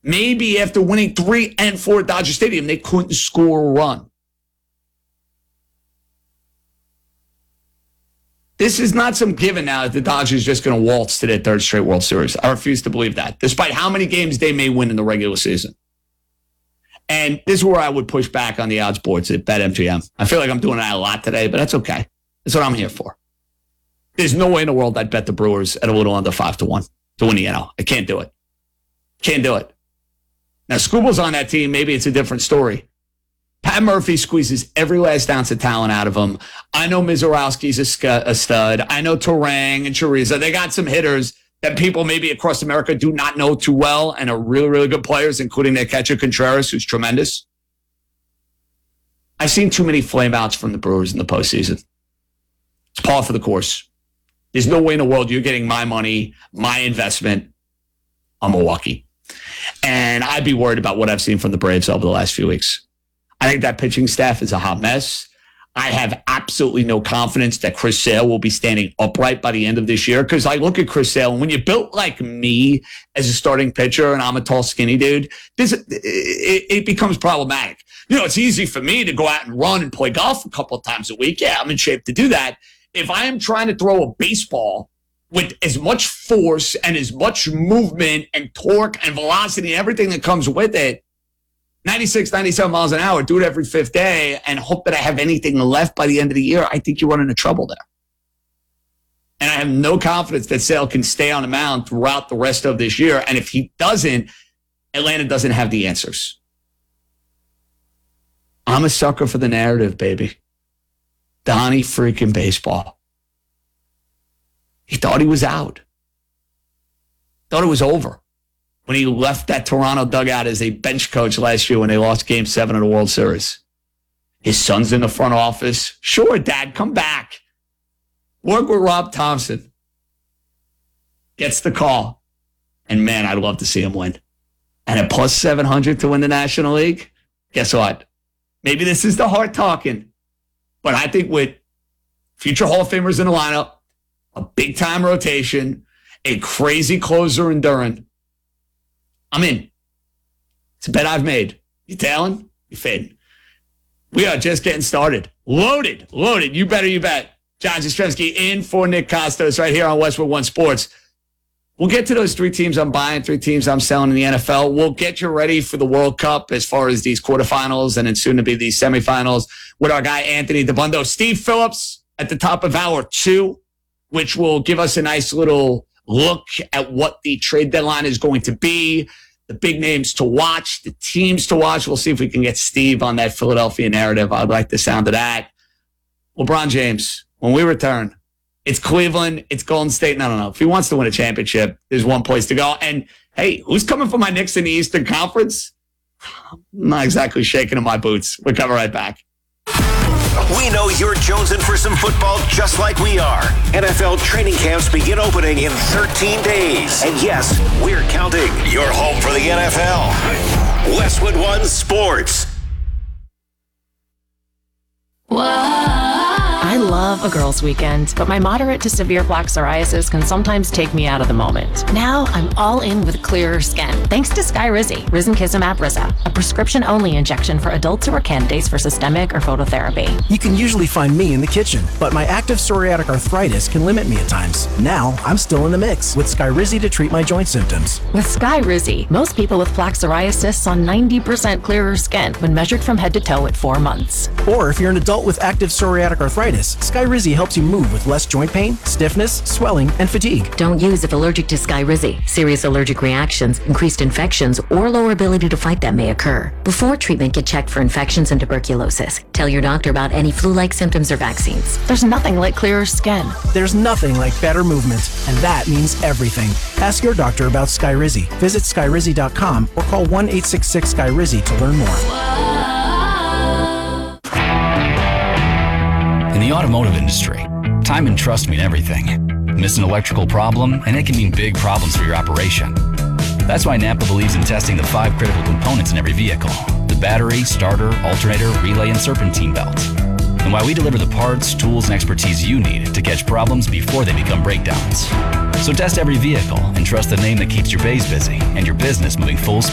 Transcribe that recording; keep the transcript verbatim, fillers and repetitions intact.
Maybe after winning three and four at Dodger Stadium, they couldn't score a run. This is not some given now that the Dodgers are just going to waltz to their third straight World Series. I refuse to believe that, despite how many games they may win in the regular season. And this is where I would push back on the odds boards at BetMGM. I feel like I'm doing that a lot today, but that's okay. That's what I'm here for. There's no way in the world I'd bet the Brewers at a little under five to one to win the N L. I can't do it. Can't do it. Now, Scooble's on that team. Maybe it's a different story. Pat Murphy squeezes every last ounce of talent out of him. I know Mizorowski's a, sc- a stud. I know Turang and Chiriza. They got some hitters that people maybe across America do not know too well and are really, really good players, including their catcher Contreras, who's tremendous. I've seen too many flameouts from the Brewers in the postseason. It's par for the course. There's no way in the world you're getting my money, my investment on Milwaukee. And I'd be worried about what I've seen from the Braves over the last few weeks. I think that pitching staff is a hot mess. I have absolutely no confidence that Chris Sale will be standing upright by the end of this year because I look at Chris Sale, and when you're built like me as a starting pitcher and I'm a tall, skinny dude, this it, it becomes problematic. You know, it's easy for me to go out and run and play golf a couple of times a week. Yeah, I'm in shape to do that. If I am trying to throw a baseball with as much force and as much movement and torque and velocity and everything that comes with it, ninety-six, ninety-seven miles an hour, do it every fifth day, and hope that I have anything left by the end of the year, I think you run into trouble there. And I have no confidence that Sale can stay on the mound throughout the rest of this year. And if he doesn't, Atlanta doesn't have the answers. I'm a sucker for the narrative, baby. Donnie freaking baseball. He thought he was out. Thought it was over when he left that Toronto dugout as a bench coach last year when they lost Game seven of the World Series. His son's in the front office. Sure, Dad, come back. Work with Rob Thompson. Gets the call. And, man, I'd love to see him win. And at plus seven hundred to win the National League, guess what? Maybe this is the heart talking. But I think with future Hall of Famers in the lineup, a big-time rotation, a crazy closer in Duran, I'm in. It's a bet I've made. You tailing? You fading. We are just getting started. Loaded. Loaded. You better, you bet. John Jastrzemski in for Nick Costos right here on Westwood One Sports. We'll get to those three teams I'm buying, three teams I'm selling in the N F L. We'll get you ready for the World Cup as far as these quarterfinals and then soon to be these semifinals with our guy Anthony DeBundo. Steve Phillips at the top of hour two, which will give us a nice little look at what the trade deadline is going to be, the big names to watch, the teams to watch. We'll see if we can get Steve on that Philadelphia narrative. I'd like the sound of that. LeBron James, when we return, it's Cleveland, it's Golden State. No, no, no. If he wants to win a championship, there's one place to go. And, hey, who's coming for my Knicks in the Eastern Conference? I'm not exactly shaking in my boots. We're coming right back. We know you're jonesing for some football just like we are. N F L training camps begin opening in thirteen days. And yes, we're counting. You're home for the N F L. Westwood One Sports. I love a girls' weekend, but my moderate to severe plaque psoriasis can sometimes take me out of the moment. Now I'm all in with clearer skin, thanks to Skyrizi, Risankizumab Riza, a prescription-only injection for adults who are candidates for systemic or phototherapy. You can usually find me in the kitchen, but my active psoriatic arthritis can limit me at times. Now I'm still in the mix with Skyrizi to treat my joint symptoms. With Skyrizi, most people with plaque psoriasis saw ninety percent clearer skin when measured from head to toe at four months. Or if you're an adult with active psoriatic arthritis, Skyrizi helps you move with less joint pain, stiffness, swelling, and fatigue. Don't use if allergic to Skyrizi. Serious allergic reactions, increased infections, or lower ability to fight them may occur. Before treatment, get checked for infections and tuberculosis. Tell your doctor about any flu-like symptoms or vaccines. There's nothing like clearer skin. There's nothing like better movement, and that means everything. Ask your doctor about Skyrizi. Visit Skyrizi dot com or call one eight six six Sky Rizzi to learn more. In the automotive industry, time and trust mean everything. Miss an electrical problem, and it can mean big problems for your operation. That's why Napa believes in testing the five critical components in every vehicle: the battery, starter, alternator, relay, and serpentine belt. And why we deliver the parts, tools, and expertise you need to catch problems before they become breakdowns. So test every vehicle and trust the name that keeps your bays busy and your business moving full speed.